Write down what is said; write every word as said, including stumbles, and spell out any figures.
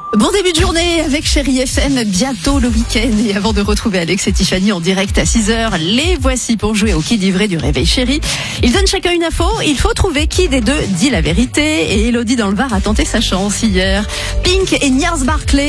Bon début de journée avec Chérie F M, bientôt le week-end. Et avant de retrouver Alex et Tiffany en direct à six heures, les voici pour jouer au Kid Ivré du Réveil Chérie. Ils donnent chacun une info, il faut trouver qui des deux dit la vérité. Et Elodie dans le Var a tenté sa chance hier. Pink et Gnars Barclay